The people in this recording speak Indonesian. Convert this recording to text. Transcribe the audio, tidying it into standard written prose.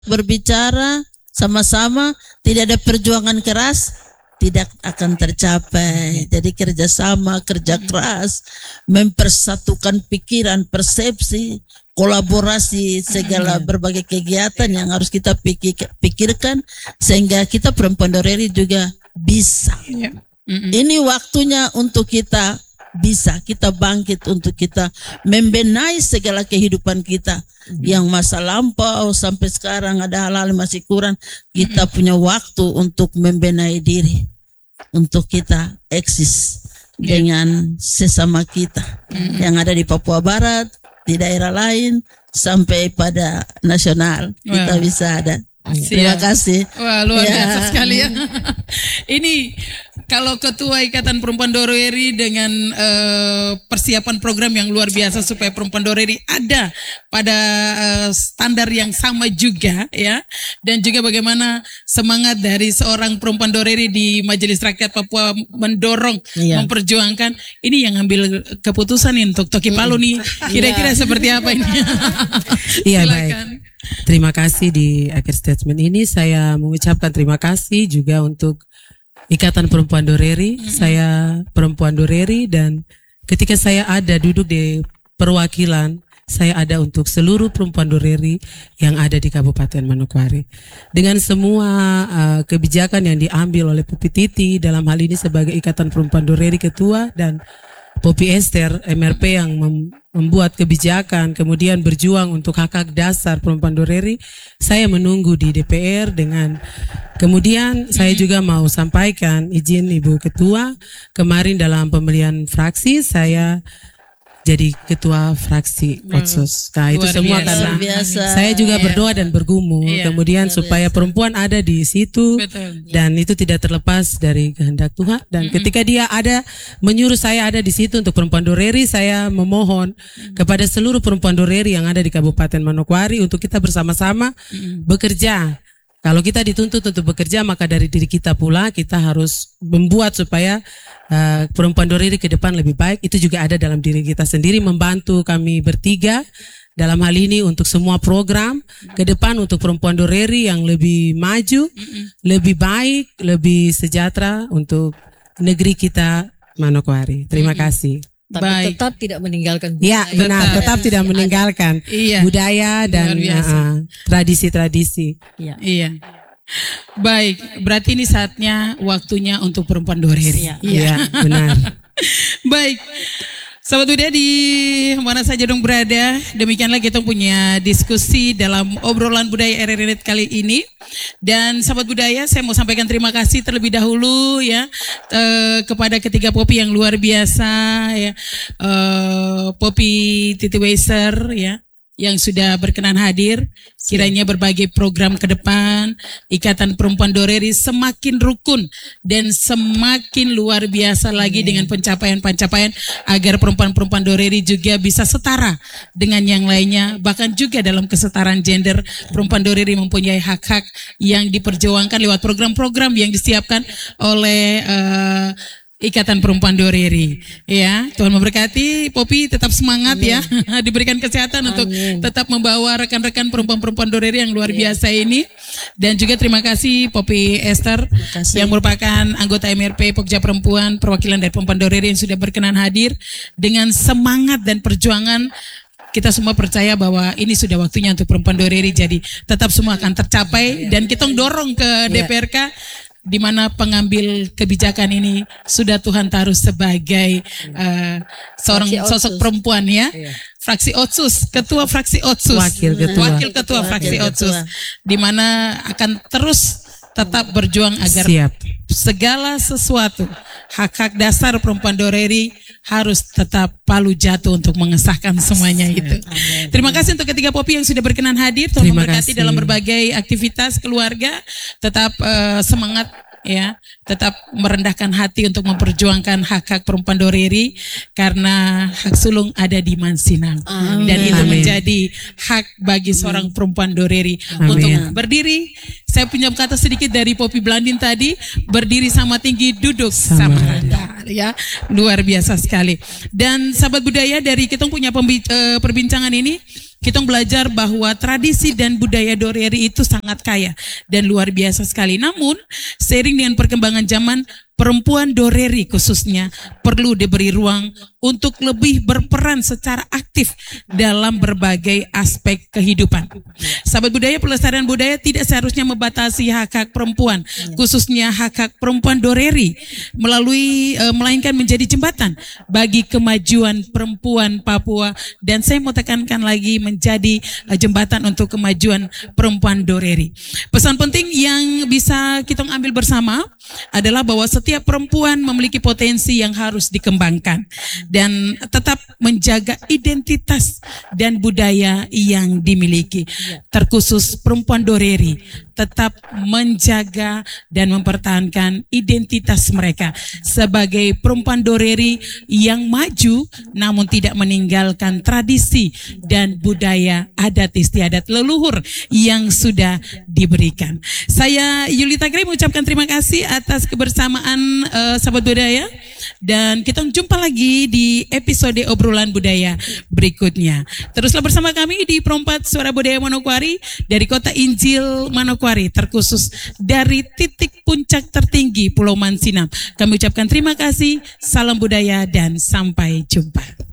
berbicara sama-sama, tidak ada perjuangan keras, tidak akan tercapai. Jadi kerjasama, kerja keras, mempersatukan pikiran, persepsi, kolaborasi, segala berbagai kegiatan yang harus kita pikirkan sehingga kita perempuan Doreri juga bisa. Ini waktunya untuk kita bisa, kita bangkit untuk kita membenahi segala kehidupan kita yang masa lampau sampai sekarang ada hal-hal masih kurang. Kita punya waktu untuk membenahi diri, untuk kita eksis dengan sesama kita yang ada di Papua Barat, di daerah lain sampai pada nasional. Kita bisa ada. Terima kasih. Wah, luar biasa sekali ya. Ini kalau Ketua Ikatan Perempuan Doreri dengan persiapan program yang luar biasa supaya perempuan Doreri ada pada standar yang sama juga ya. Dan juga bagaimana semangat dari seorang perempuan Doreri di Majelis Rakyat Papua mendorong, memperjuangkan. Ini yang ambil keputusan untuk Toki Palu nih. Kira-kira seperti apa ini? Iya, baik. Terima kasih di akhir statement ini saya mengucapkan terima kasih juga untuk Ikatan Perempuan Doreri. Saya perempuan Doreri dan ketika saya ada duduk di perwakilan, saya ada untuk seluruh perempuan Doreri yang ada di Kabupaten Manokwari. Dengan semua kebijakan yang diambil oleh Popi Titi dalam hal ini sebagai Ikatan Perempuan Doreri Ketua dan Popi Esther MRP yang membuat kebijakan, kemudian berjuang untuk hak-hak dasar perempuan Doreri. Saya menunggu di DPR dengan kemudian saya juga mau sampaikan izin Ibu Ketua, kemarin dalam pemilihan fraksi saya jadi ketua fraksi Otsus. Nah itu semua karena saya juga berdoa dan bergumul kemudian supaya perempuan ada di situ. Dan itu tidak terlepas dari kehendak Tuhan. Dan ketika dia ada menyuruh saya ada di situ untuk perempuan Doreri, saya memohon kepada seluruh perempuan Doreri yang ada di Kabupaten Manokwari untuk kita bersama-sama bekerja. Kalau kita dituntut untuk bekerja, maka dari diri kita pula kita harus membuat supaya perempuan Doreri ke depan lebih baik. Itu juga ada dalam diri kita sendiri, membantu kami bertiga dalam hal ini untuk semua program ke depan untuk perempuan Doreri yang lebih maju, lebih baik, lebih sejahtera untuk negeri kita Manokwari. Terima kasih. Tapi tetap tidak meninggalkan budaya. Ya benar, tetap tidak meninggalkan budaya dan tradisi-tradisi. Iya. Baik, berarti ini saatnya waktunya untuk perempuan Doreri. Iya, benar. Baik. Sahabat budaya di mana saja dong berada, demikianlah kita punya diskusi dalam obrolan budaya RRI kali ini. Dan sahabat budaya, saya mau sampaikan terima kasih terlebih dahulu ya kepada ketiga Popi yang luar biasa ya, Popi Titi Weiser ya, yang sudah berkenan hadir. Kiranya berbagai program ke depan Ikatan Perempuan Doreri semakin rukun dan semakin luar biasa lagi dengan pencapaian-pencapaian agar perempuan-perempuan Doreri juga bisa setara dengan yang lainnya. Bahkan juga dalam kesetaraan gender, perempuan Doreri mempunyai hak-hak yang diperjuangkan lewat program-program yang disiapkan oleh Ikatan Perempuan Doreri ya. Tuhan memberkati Popi, tetap semangat ya. Diberikan kesehatan untuk tetap membawa rekan-rekan perempuan-perempuan Doreri yang luar biasa ini. Dan juga terima kasih Popi Esther yang merupakan anggota MRP Pokja Perempuan, perwakilan dari perempuan Doreri yang sudah berkenan hadir dengan semangat dan perjuangan. Kita semua percaya bahwa ini sudah waktunya untuk perempuan Doreri, jadi tetap semua akan tercapai dan kita dorong ke DPRK di mana pengambil kebijakan ini sudah Tuhan taruh sebagai seorang sosok perempuan ya. Fraksi Otsus, ketua fraksi Otsus, wakil ketua fraksi Otsus, di mana akan terus tetap berjuang agar segala sesuatu hak-hak dasar perempuan Doreri harus tetap palu jatuh untuk mengesahkan semuanya itu. Terima kasih untuk ketiga Popi yang sudah berkenan hadir. Tuhan memberkati dalam berbagai aktivitas keluarga. Tetap semangat ya, tetap merendahkan hati untuk memperjuangkan hak-hak perempuan Doreri karena hak sulung ada di Mansinang. Dan itu menjadi hak bagi seorang perempuan Doreri untuk berdiri. Saya punya kata sedikit dari Popi Blandin tadi, berdiri sama tinggi, duduk sama rendah ya. Luar biasa sekali. Dan sahabat budaya, dari kita punya perbincangan ini kita belajar bahwa tradisi dan budaya Doreri itu sangat kaya dan luar biasa sekali. Namun, seiring dengan perkembangan zaman, perempuan Doreri khususnya perlu diberi ruang untuk lebih berperan secara aktif dalam berbagai aspek kehidupan. Sahabat budaya, pelestarian budaya tidak seharusnya membatasi hak-hak perempuan, khususnya hak-hak perempuan Doreri, melainkan menjadi jembatan bagi kemajuan perempuan Papua, dan saya mau tekankan lagi, menjadi jembatan untuk kemajuan perempuan Doreri. Pesan penting yang bisa kita ambil bersama adalah bahwa setiap perempuan memiliki potensi yang harus dikembangkan dan tetap menjaga identitas dan budaya yang dimiliki. Terkhusus perempuan Doreri tetap menjaga dan mempertahankan identitas mereka sebagai perempuan Doreri yang maju, namun tidak meninggalkan tradisi dan budaya adat istiadat leluhur yang sudah diberikan. Saya Yulita Gray mengucapkan terima kasih atas kebersamaan sahabat budaya, dan kita jumpa lagi di episode obrolan budaya berikutnya. Teruslah bersama kami di Perompat Suara Budaya Manokwari dari Kota Injil Manokwari, terkhusus dari titik puncak tertinggi Pulau Mansinam. Kami ucapkan terima kasih, salam budaya dan sampai jumpa.